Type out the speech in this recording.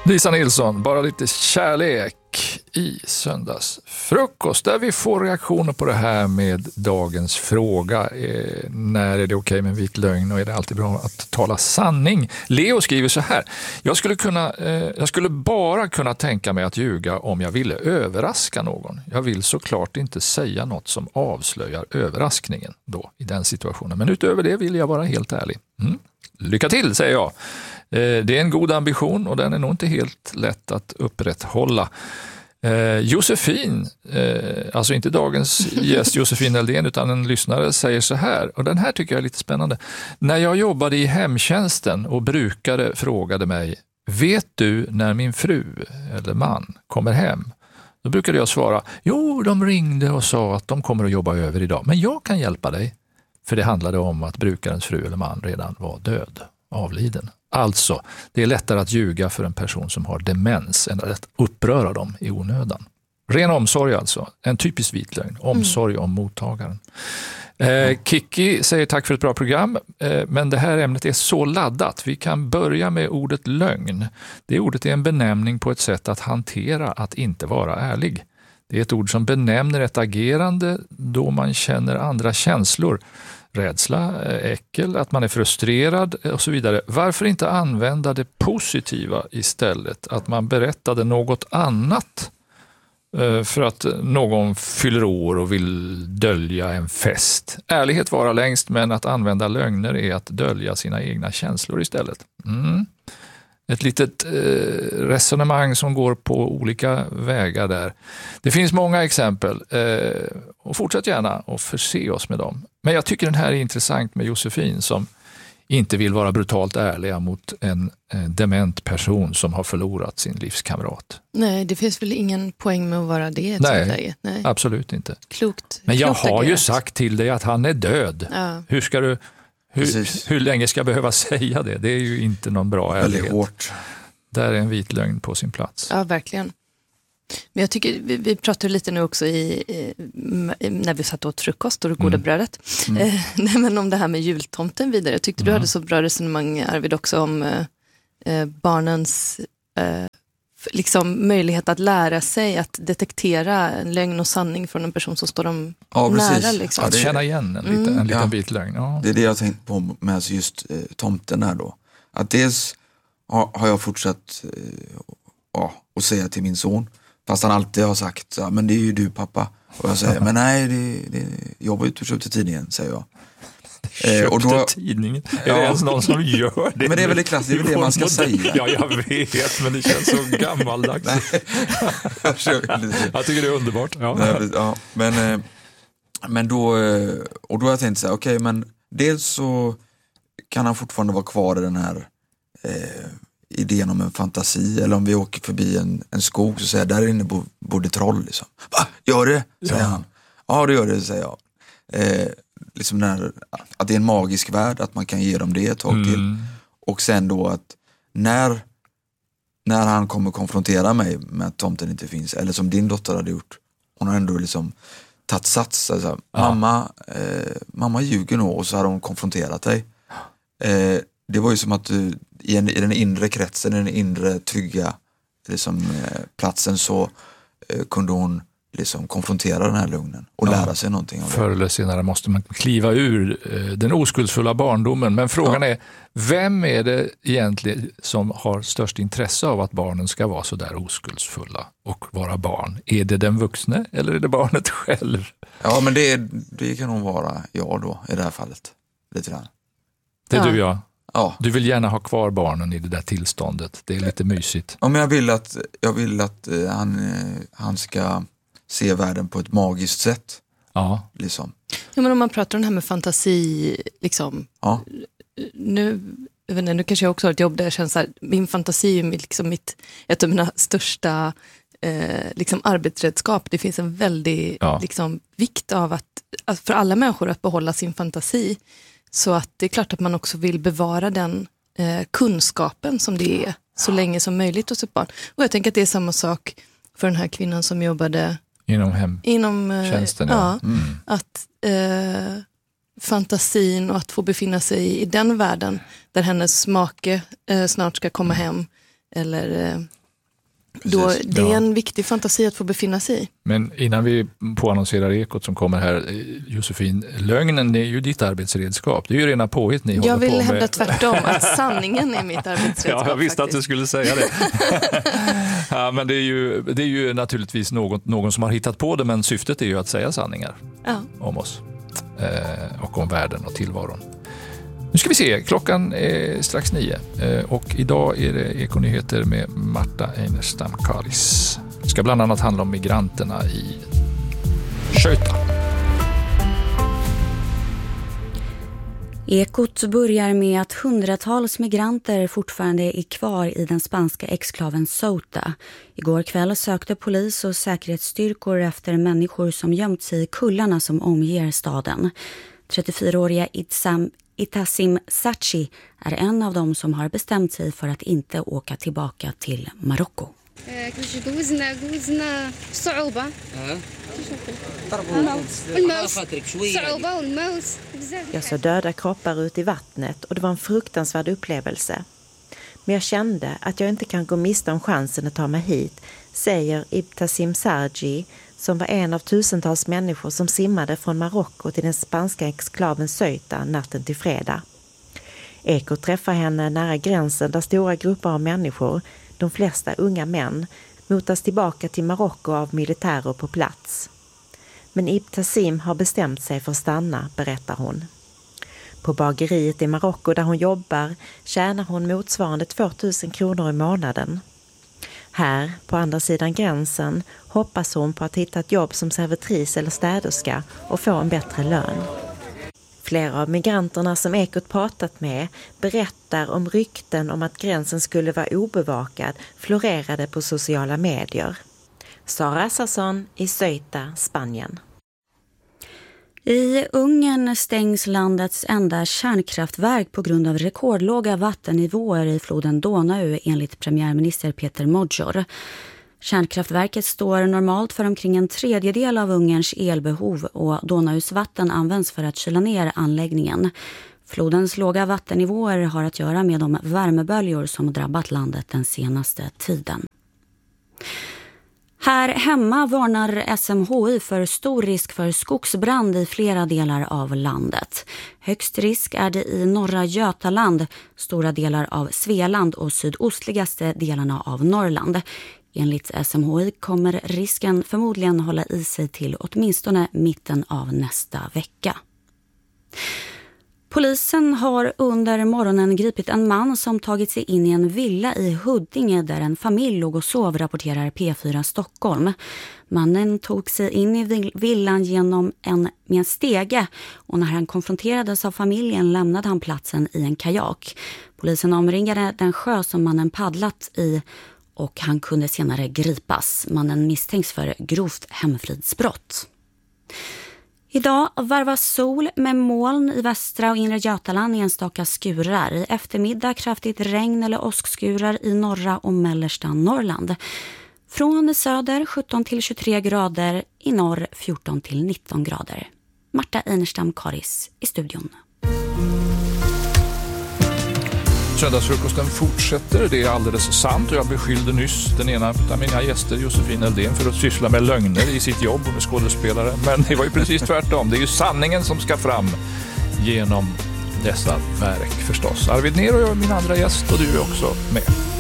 Lisa Nilsson, bara lite kärlek i söndagsfrukost, där vi får reaktioner på det här med dagens fråga. När är det okej med en vit lögn och är det alltid bra att tala sanning? Leo skriver så här: jag skulle bara kunna tänka mig att ljuga om jag ville överraska någon. Jag vill såklart inte säga något som avslöjar överraskningen då i den situationen. Men utöver det vill jag vara helt ärlig. Lycka till, säger jag. Det är en god ambition och den är nog inte helt lätt att upprätthålla. Josefin, alltså inte dagens gäst Josefin Eldén utan en lyssnare, säger så här, och den här tycker jag är lite spännande. När jag jobbade i hemtjänsten och brukare frågade mig: vet du när min fru eller man kommer hem? Då brukade jag svara: jo, de ringde och sa att de kommer att jobba över idag, men jag kan hjälpa dig. För det handlade om att brukarens fru eller man redan var död, avliden. Alltså, det är lättare att ljuga för en person som har demens än att uppröra dem i onödan. Ren omsorg alltså, en typisk vit lögn. Omsorg om mottagaren. Kiki säger tack för ett bra program, men det här ämnet är så laddat. Vi kan börja med ordet lögn. Det ordet är en benämning på ett sätt att hantera att inte vara ärlig. Det är ett ord som benämner ett agerande då man känner andra känslor. Rädsla, äckel, att man är frustrerad och så vidare. Varför inte använda det positiva istället? Att man berättade något annat för att någon fyller år och vill dölja en fest. Ärlighet vara längst, men att använda lögner är att dölja sina egna känslor istället. Ett litet resonemang som går på olika vägar där. Det finns många exempel och fortsätt gärna och förse oss med dem. Men jag tycker den här är intressant med Josefin som inte vill vara brutalt ärliga mot en dement person som har förlorat sin livskamrat. Nej, det finns väl ingen poäng med att vara det i ett sånt läge. Nej, absolut inte. Klokt. Men jag har ju sagt till dig att han är död. Ja. Hur ska du... Hur länge ska jag behöva säga det? Det är ju inte någon bra ärlighet. Väldigt hårt. Där är en vit lögn på sin plats. Ja, verkligen. Men jag tycker, vi pratade lite nu också när vi satt åt frukost och det goda brödet. Nej, men om det här med jultomten vidare. Jag tyckte du hade så bra resonemang, Arvid, också om barnens liksom möjlighet att lära sig att detektera en lögn och sanning från en person som står dem nära. Liksom. Att känna igen en liten vit lögn. Ja. Det är det jag tänkt på med just tomten här då. Att dels har jag fortsatt att säga till min son, fast han alltid har sagt, ja, men det är ju du pappa. Och jag säger, men nej, jag var ute och köpte tidningen, säger jag. Köpte tidningen? Är det ens någon som gör det? Men det är väl det klassiska, det man ska säga. Ja, jag vet, men det känns så gammaldags. Jag tycker det är underbart. Ja. Ja, men då har jag tänkt så här, okej, men dels så kan han fortfarande vara kvar i den här idén om en fantasi, eller om vi åker förbi en skog så säger jag, där inne bor det troll liksom. Va? Gör det? Säger han. Ja, det gör det, säger jag. Liksom att det är en magisk värld, att man kan ge dem det ett tag till. Och sen då att när han kommer konfrontera mig med att tomten inte finns, eller som din dotter hade gjort, hon har ändå liksom tagit sats, alltså, mamma ljuger nog, och så har hon konfronterat dig. Det var ju som att du i den inre kretsen, i den inre trygga liksom, platsen, så kunde hon liksom konfrontera den här lugnen och lära sig någonting av det. Förr eller senare måste man kliva ur den oskuldsfulla barndomen. Men frågan är, vem är det egentligen som har störst intresse av att barnen ska vara så där oskuldsfulla och vara barn? Är det den vuxne eller är det barnet själv? Ja, men det kan nog vara jag då i det här fallet. Lite grann. Det är du, ja. Ja. Du vill gärna ha kvar barnen i det där tillståndet. Det är lite mysigt. Ja, men jag vill att han ska se världen på ett magiskt sätt. Ja. Liksom. Ja, men om man pratar om det här med fantasi, liksom. Ja. Nu kanske jag också har ett jobb där jag känner så här, min fantasi är liksom ett av mina största liksom arbetsredskap. Det finns en väldig liksom, vikt av att för alla människor att behålla sin fantasi. Så att det är klart att man också vill bevara den kunskapen som det är så länge som möjligt hos ett barn. Och jag tänker att det är samma sak för den här kvinnan som jobbade inom tjänsten. Att fantasin och att få befinna sig i den världen där hennes make snart ska komma hem Eller då, det är en viktig fantasi att få befinna sig i. Men innan vi påannonserar Ekot som kommer här, Josefin, lögnen är ju ditt arbetsredskap. Det är ju rena påhitt ni håller på med. Jag vill hävda tvärtom, att sanningen är mitt arbetsredskap. Ja, jag visste faktiskt att du skulle säga det. Ja, men det är ju naturligtvis någon som har hittat på det, men syftet är ju att säga sanningar om oss och om världen och tillvaron. Nu ska vi se, klockan är strax 9 och idag är det Ekonyheter med Marta Einerstam Karis. Det ska bland annat handla om migranterna i Ceuta. Ekot börjar med att hundratals migranter fortfarande är kvar i den spanska exklaven Ceuta. Igår kväll sökte polis och säkerhetsstyrkor efter människor som gömt sig i kullarna som omger staden. 34-åriga Itassim Sachi är en av dem som har bestämt sig för att inte åka tillbaka till Marocko. Jag såg döda kroppar ut i vattnet och det var en fruktansvärd upplevelse. Men jag kände att jag inte kan gå miste om chansen att ta mig hit, säger Itassim Sachi, som var en av tusentals människor som simmade från Marocko till den spanska exklaven Ceuta natten till fredag. Ekot träffar henne nära gränsen där stora grupper av människor, de flesta unga män, motas tillbaka till Marocko av militärer på plats. Men Itassim har bestämt sig för att stanna, berättar hon. På bageriet i Marocko där hon jobbar tjänar hon motsvarande 2000 kronor i månaden. Här, på andra sidan gränsen, hoppas hon på att hitta ett jobb som servitris eller städerska och få en bättre lön. Flera av migranterna som Ekot pratat med berättar om rykten om att gränsen skulle vara obevakad florerade på sociala medier. Sara Sasson i Ceuta, Spanien. I Ungern stängs landets enda kärnkraftverk på grund av rekordlåga vattennivåer i floden Donau enligt premiärminister Peter Magyar. Kärnkraftverket står normalt för omkring en tredjedel av Ungerns elbehov och Donaus vatten används för att kyla ner anläggningen. Flodens låga vattennivåer har att göra med de värmeböljor som drabbat landet den senaste tiden. Här hemma varnar SMHI för stor risk för skogsbrand i flera delar av landet. Högst risk är det i norra Götaland, stora delar av Svealand och sydostligaste delarna av Norrland. Enligt SMHI kommer risken förmodligen hålla i sig till åtminstone mitten av nästa vecka. Polisen har under morgonen gripit en man som tagit sig in i en villa i Huddinge där en familj låg och sov, rapporterar P4 Stockholm. Mannen tog sig in i villan med en stege och när han konfronterades av familjen lämnade han platsen i en kajak. Polisen omringade den sjö som mannen paddlat i och han kunde senare gripas. Mannen misstänks för grovt hemfridsbrott. Idag varvas sol med moln i västra och inre Götaland i enstaka skurar. I eftermiddag kraftigt regn eller åskskurar i norra och mellersta Norrland. Från söder 17 till 23 grader, i norr 14 till 19 grader. Marta Einerstam Karis i studion. Söndagsfrukosten fortsätter, det är alldeles sant och jag beskyllde nyss den ena av mina gäster, Josefin Eldén, för att syssla med lögner i sitt jobb och med skådespelare. Men det var ju precis tvärtom, det är ju sanningen som ska fram genom dessa verk förstås. Arvid Ner och jag är min andra gäst och du är också med.